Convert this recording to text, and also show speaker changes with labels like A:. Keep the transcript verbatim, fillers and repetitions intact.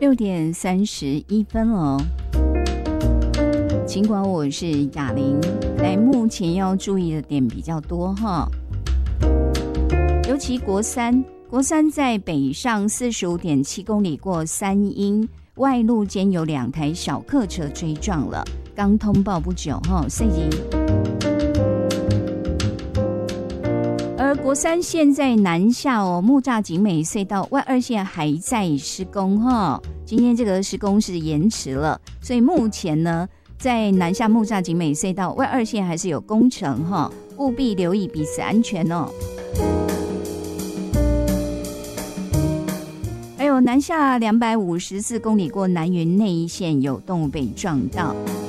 A: 六点三十一分哦。尽管我是雅玲，来目前要注意的点比较多哈，尤其国三，国三在北上四十五点七公里过三英，外路间有两台小客车追撞了，刚通报不久哈，所以。而国三现在南下哦，木栅景美隧道外二线还在施工哈，今天这个施工是延迟了，所以目前呢，在南下木栅景美隧道外二线还是有工程哈，务必留意彼此安全哦。还有南下两百五十四公里过南云内一线有动物被撞到。